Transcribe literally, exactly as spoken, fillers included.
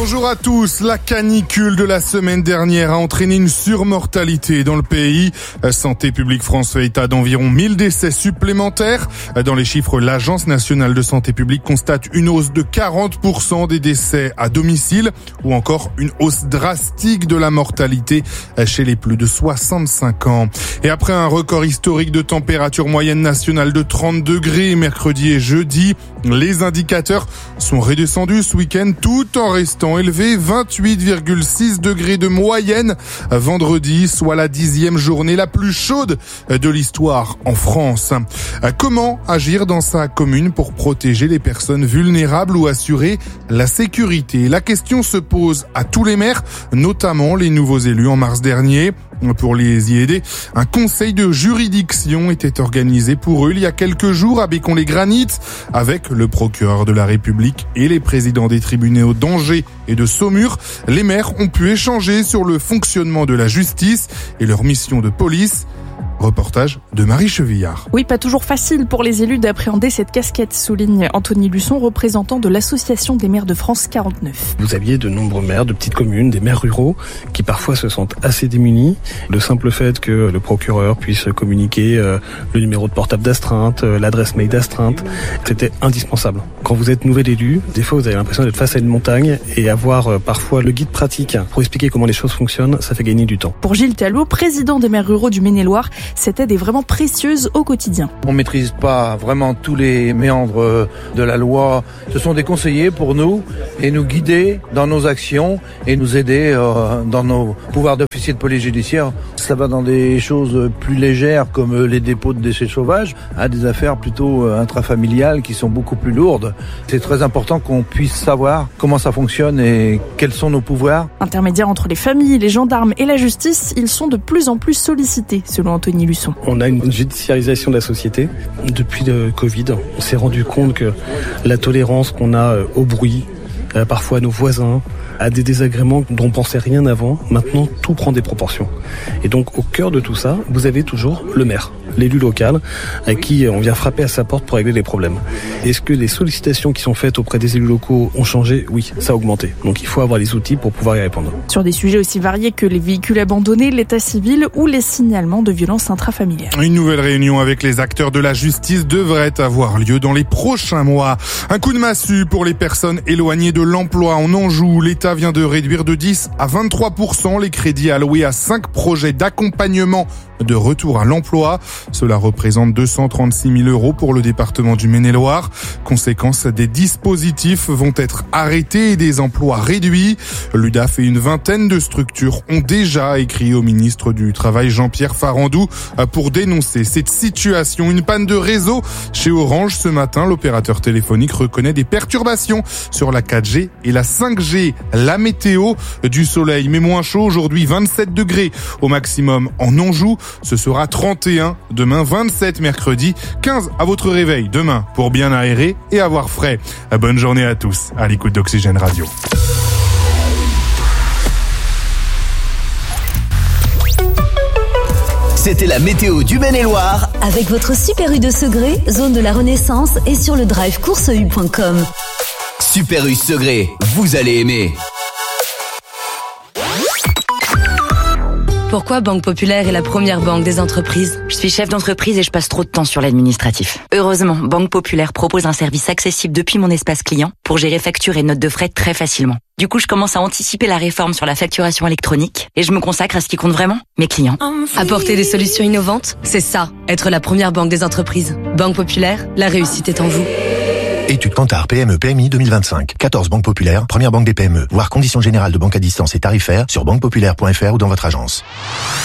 Bonjour à tous. La canicule de la semaine dernière a entraîné une surmortalité dans le pays. Santé publique France fait état d'environ mille décès supplémentaires. Dans les chiffres, l'Agence nationale de santé publique constate une hausse de quarante pour cent des décès à domicile ou encore une hausse drastique de la mortalité chez les plus de soixante-cinq ans. Et après un record historique de température moyenne nationale de trente degrés mercredi et jeudi, les indicateurs sont redescendus ce week-end tout en restant élevé, vingt-huit virgule six degrés de moyenne vendredi, soit la dixième journée la plus chaude de l'histoire en France. Comment agir dans sa commune pour protéger les personnes vulnérables ou assurer la sécurité? La question se pose à tous les maires, notamment les nouveaux élus en mars dernier. Pour les y aider, un conseil de juridiction était organisé pour eux il y a quelques jours à Bécon-les-Granites avec le procureur de la République et les présidents des tribunaux d'Angers et de Saumur. Les maires ont pu échanger sur le fonctionnement de la justice et leur mission de police. Reportage de Marie Chevillard. Oui, pas toujours facile pour les élus d'appréhender cette casquette, souligne Anthony Luçon, représentant de l'Association des maires de France quarante-neuf. Vous aviez de nombreux maires de petites communes, des maires ruraux, qui parfois se sentent assez démunis. Le simple fait que le procureur puisse communiquer euh, le numéro de portable d'astreinte, euh, l'adresse mail d'astreinte, c'était indispensable. Quand vous êtes nouvel élu, des fois vous avez l'impression d'être face à une montagne et avoir euh, parfois le guide pratique pour expliquer comment les choses fonctionnent, ça fait gagner du temps. Pour Gilles Talot, président des maires ruraux du Maine-et-Loire, cette aide est vraiment précieuse au quotidien. On ne maîtrise pas vraiment tous les méandres de la loi. Ce sont des conseillers pour nous et nous guider dans nos actions et nous aider euh, dans nos pouvoirs d'officier de police judiciaire. Ça va dans des choses plus légères comme les dépôts de déchets sauvages à des affaires plutôt intrafamiliales qui sont beaucoup plus lourdes. C'est très important qu'on puisse savoir comment ça fonctionne et quels sont nos pouvoirs. Intermédiaires entre les familles, les gendarmes et la justice, ils sont de plus en plus sollicités, selon Anthony Luçon. On a une judiciarisation de la société. Depuis le Covid, on s'est rendu compte que la tolérance qu'on a au bruit, parfois à nos voisins, à des désagréments dont on pensait rien avant, maintenant tout prend des proportions. Et donc au cœur de tout ça, vous avez toujours le maire, l'élu local, à qui on vient frapper à sa porte pour régler les problèmes. Est-ce que les sollicitations qui sont faites auprès des élus locaux ont changé? Oui, ça a augmenté. Donc il faut avoir les outils pour pouvoir y répondre. Sur des sujets aussi variés que les véhicules abandonnés, l'état civil ou les signalements de violences intrafamiliales. Une nouvelle réunion avec les acteurs de la justice devrait avoir lieu dans les prochains mois. Un coup de massue pour les personnes éloignées de l'emploi en Anjou. L'État vient de réduire de dix à vingt-trois pour cent les crédits alloués à cinq projets d'accompagnement de retour à l'emploi. Cela représente deux cent trente-six mille euros pour le département du Maine-et-Loire. Conséquence, des dispositifs vont être arrêtés et des emplois réduits. L'U D A F et une vingtaine de structures ont déjà écrit au ministre du Travail Jean-Pierre Farandou pour dénoncer cette situation. Une panne de réseau chez Orange ce matin. L'opérateur téléphonique reconnaît des perturbations sur la quatre G et la cinq G. La météo, du soleil mais moins chaud aujourd'hui, vingt-sept degrés au maximum en Anjou. Ce sera trente et un demain, vingt-sept mercredi, quinze à votre réveil demain pour bien aérer et avoir frais. Bonne journée à tous à l'écoute d'Oxygène Radio. C'était la météo du Maine-et-Loire avec votre Super U de Segré, zone de la Renaissance et sur le drive course u point com. Super U Segré, vous allez aimer. Pourquoi Banque Populaire est la première banque des entreprises? Je suis chef d'entreprise et je passe trop de temps sur l'administratif. Heureusement, Banque Populaire propose un service accessible depuis mon espace client pour gérer factures et notes de frais très facilement. Du coup, je commence à anticiper la réforme sur la facturation électronique et je me consacre à ce qui compte vraiment, mes clients. Apporter des solutions innovantes, c'est ça, être la première banque des entreprises. Banque Populaire, la réussite est en vous. Étude Kantar P M E P M I deux mille vingt-cinq. quatorze banques populaires, première banque des P M E. Voir conditions générales de banque à distance et tarifaires sur banque populaire point f r ou dans votre agence.